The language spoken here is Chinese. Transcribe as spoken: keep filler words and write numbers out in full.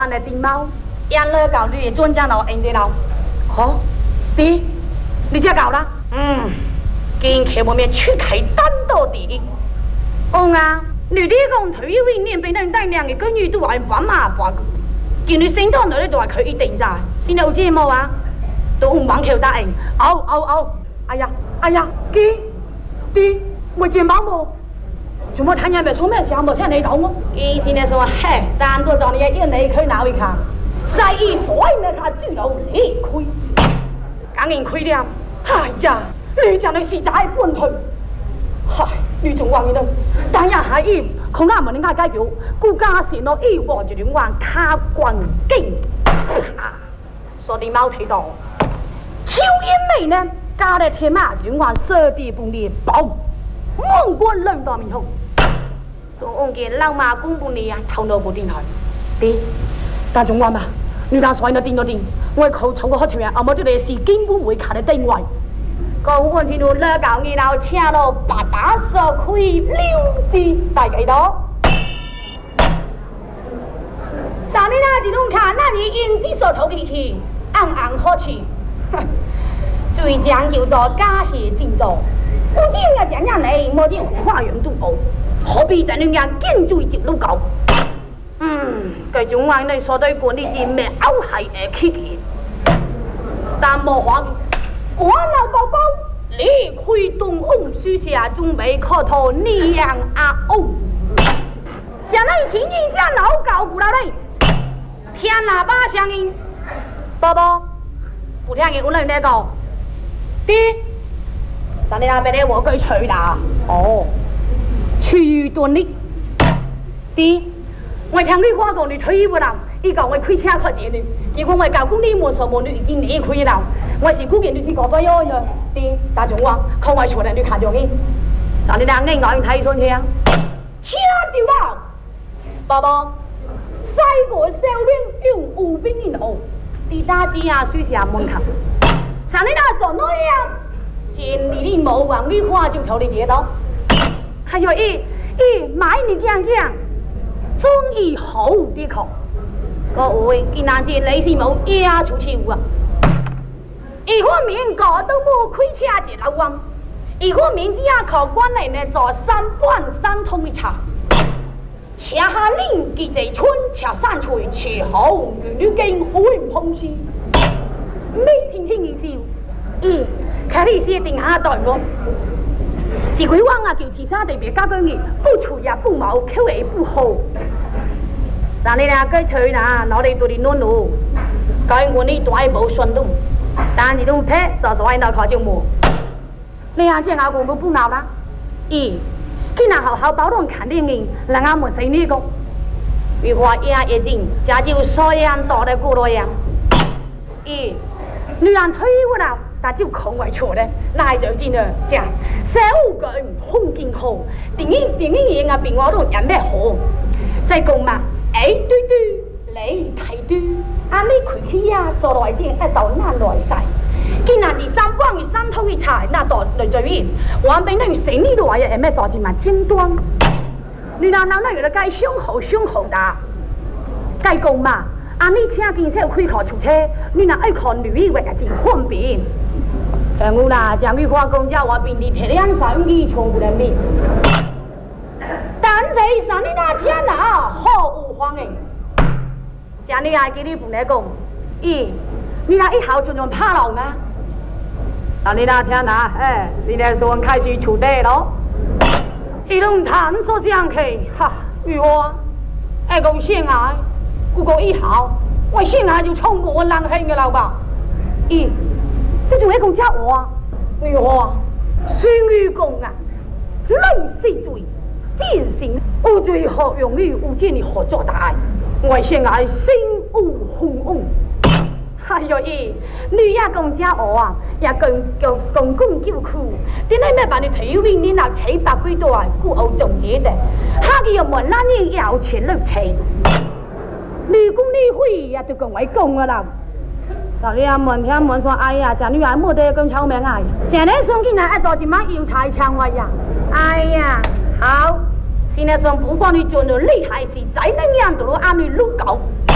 那丁猫，养了搞你专家老应的老。好，弟，你这搞了？嗯，今天我们去开单到底。哦啊，你这个退休年被人带两个跟女都还玩嘛玩。今日升到那里都还可以定在，现在有节目啊，都唔忙求答应。嗷嗷嗷！哎呀哎呀，弟弟，我肩膀冇。怎么他娘没说咩项目，现在你搞我？以前的说，嘿，单独找你一你去哪位看？晒一所以呢，他知道你亏，赶紧亏了。哎呀，你真係實在半退。嗨，你仲話你呢？但係係要，可能冇人家解決，顧家先咯，要望住點玩卡棍經。所以冇睇到，超英美呢，家咧天馬點玩射地半年爆，蒙過兩大面紅。都按件老馬公半年啊，頭腦部電台。啲，但仲話嘛？你打所謂的電咗電，我口頭個學條人，阿冇啲你事根本會卡喺定位。個換前度拉搞你老車咯，八打手可以溜之大幾多？但你那幾種卡，那你應之所求嘅去，暗暗可取。最講叫做家協戰作，我知嘅點樣嚟，冇啲花樣都冇，何必在你眼見最接路搞？嗯，佢種話你所對管理件咩歐係誒 Kiki， 但冇話我老寶寶，你開動翁書下準備磕頭你樣阿翁，將來前年將老搞過來嘞，聽喇叭聲音，寶寶，不聽見我嚟呢個，爹，但你那邊咧我句吹啦，哦，吹斷你，爹。我聽你話講你退休啦，依個我開車開錢你，結果我教工你冇什麼你已經離開啦，我是估見你是個多樣樣，啲大眾話靠我出嚟你看咗嘅，但你兩眼眼睇上去啊，車掉啦，寶寶，西個少年用五兵年後，啲大姐啊書下門口，像你那所那樣，見你你冇講你話就求你接到，還有一一買你講講。終於好啲確，各位見難見你是冇嘢出去啊！如果面個都冇開車節流啊！如果面之下靠關嚟呢，做三半三通一茶，車下令記者春，車山翠，車後女女經歡碰事，未聽聽一招，咦，睇你先定下代我。自佢話啊，叫其他地別家居業，不除也不冇，口味不好。但你俩該吹啦，我哋對你暖路，該我呢都係冇信度，但係都撇，傻傻喺度靠招冇。你眼睛咬過冇不咬啦？咦，佢那好好包裝看電影，人家冇死呢個。如果一眼一睛，家就所樣多得過多樣。咦，你人退過啦，但就空位錯咧，那就真係這樣。小個空見好，電影電影嘢啊，邊我都有咩好？再講嘛。哎，對對，你睇對，啊你開起呀，所來錢一到那來曬，見那是三光與三通與柴，那到來最遠，我俾你死呢度話嘢，咩做字嘛尖端，你那那那個該胸口胸口打，該講嘛，啊你車見車開口出車，你那愛看女嘅真方便，誒我啦，將佢話講叫我邊啲鐵兩反你從不能面。但是上你那天啊，好有歡迎。像你還記你本來講，咦，你那一號就用怕老呢？但你那天啊，哎，你那時候開始出地咯。一龍潭所相去，哈，與我，哎講現在，不過一號，我現在就衝過我冷氣嘅老吧。咦，這仲係講家我啊？與我，孫與公啊，老死罪。典型我最好用於我見你合作大，我現在心無紅紅。還有一，你也講家我啊，也講叫公公叫苦，點解咩把你退休你拿七百幾多啊？故我總結的，他嘅又問那你要錢六錢，你講你會呀就講我講啊啦。但你阿問聽問說，哎呀，這女孩冇得咁臭命啊！現在送進來一做一晚要柴槍我呀，哎呀，好。現在說不管你做了厲害事，再能讓到阿你路高。